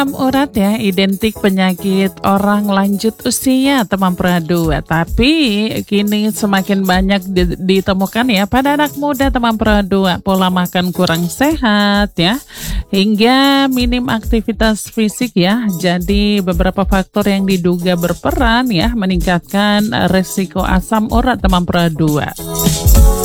Asam urat ya, identik penyakit orang lanjut usia teman Pro 2. Tapi kini semakin banyak ditemukan ya pada anak muda teman Pro 2. Pola makan kurang sehat ya, hingga minim aktivitas fisik ya. Jadi beberapa faktor yang diduga berperan ya meningkatkan resiko asam urat teman Pro 2.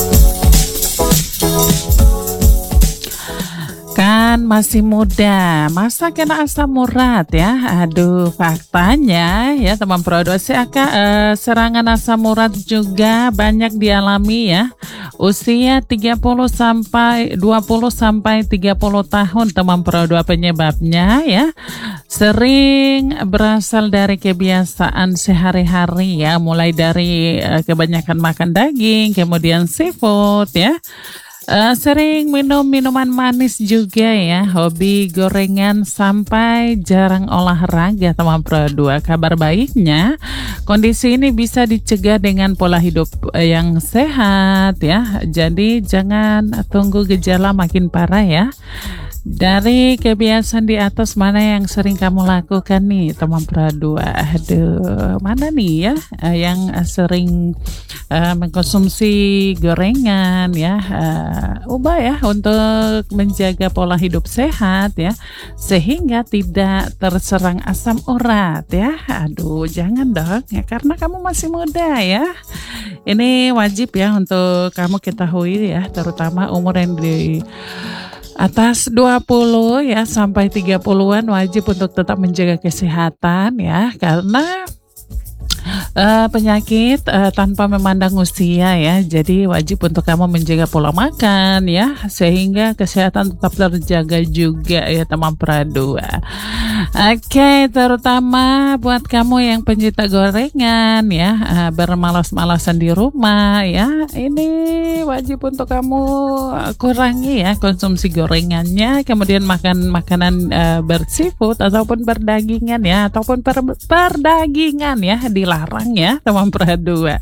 Kan masih muda, masa kena asam urat ya? Aduh, faktanya ya teman Pro 2, serangan asam urat juga banyak dialami ya. Usia 20 sampai 30 tahun teman Pro 2. Penyebabnya ya sering berasal dari kebiasaan sehari-hari ya, mulai dari kebanyakan makan daging, kemudian seafood ya. Sering minum minuman manis juga ya, hobi gorengan sampai jarang olahraga teman Pro 2. Kabar baiknya, kondisi ini bisa dicegah dengan pola hidup yang sehat ya. Jadi jangan tunggu gejala makin parah ya. Dari kebiasaan di atas, mana yang sering kamu lakukan nih teman Pro 2? Aduh, mana nih ya yang sering mengkonsumsi gorengan ya? Ubah ya untuk menjaga pola hidup sehat ya, sehingga tidak terserang asam urat ya. Aduh, jangan dong ya, karena kamu masih muda ya. Ini wajib ya untuk kamu ketahui ya, terutama umur yang di atas 20 ya sampai 30-an wajib untuk tetap menjaga kesehatan ya, karena penyakit tanpa memandang usia ya. Jadi wajib untuk kamu menjaga pola makan ya, sehingga kesehatan tetap terjaga juga ya teman Pro 2. Oke, terutama buat kamu yang pencinta gorengan ya, bermalas-malasan di rumah ya, ini wajib untuk kamu kurangi ya konsumsi gorengannya, kemudian makan makanan berseafood ataupun berdagingan ya, ataupun perdagingan ya dilarang ya teman Pro 2.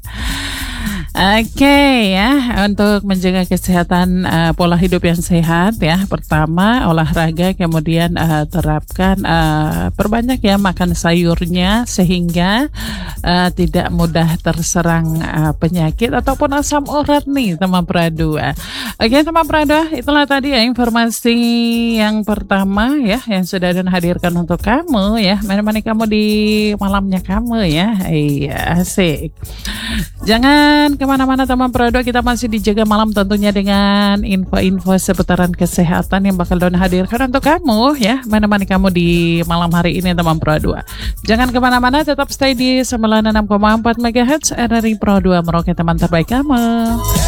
Oke ya, untuk menjaga kesehatan pola hidup yang sehat ya, pertama olahraga, kemudian terapkan perbanyak ya makan sayurnya, sehingga tidak mudah terserang penyakit ataupun asam urat nih teman Pro 2. Oke teman Pro 2, itulah tadi ya informasi yang pertama ya yang sudah Dan hadirkan untuk kamu ya, menemani kamu di malamnya kamu ya. Iya, asik. Jangan kemana-mana teman Pro 2, kita masih dijaga malam tentunya dengan info-info seputaran kesehatan yang bakal Don hadirkan untuk kamu ya, menemani kamu di malam hari ini teman Pro 2. Jangan kemana-mana, tetap stay di 96,4 MHz RRI Pro 2, Merauke, teman terbaik kamu.